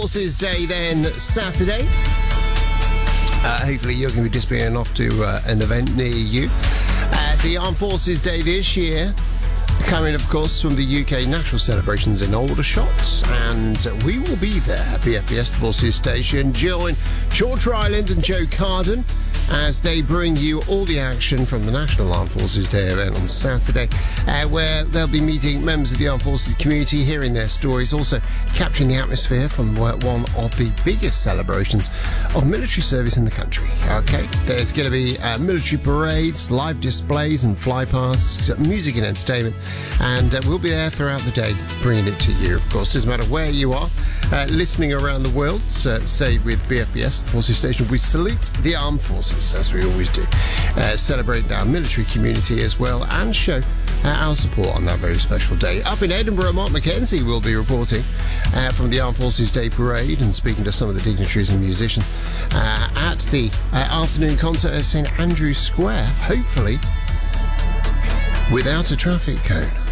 Forces Day then Saturday. Hopefully you're going to be disappearing off to an event near you. The Armed Forces Day this year coming, of course, from the UK national celebrations in Aldershot, and we will be there at BFBS, the Forces Station. Join George Ryland and Joe Carden as they bring you all the action from the National Armed Forces Day event on Saturday, where they'll be meeting members of the Armed Forces community, hearing their stories, also capturing the atmosphere from one of the biggest celebrations of military service in the country. Okay, there's going to be military parades, live displays and flypasts, music and entertainment, and we'll be there throughout the day bringing it to you. Of course, doesn't matter where you are listening around the world, stay with BFBS, the Forces Station. We salute the Armed Forces, as we always do, celebrate our military community as well, and show our support on that very special day. Up in Edinburgh, Mark McKenzie will be reporting from the Armed Forces Day Parade and speaking to some of the dignitaries and musicians at the afternoon concert at St Andrew's Square, hopefully without a traffic cone.